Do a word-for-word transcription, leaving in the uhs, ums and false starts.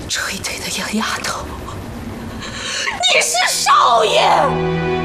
吹腿的杨丫头，你是少爷！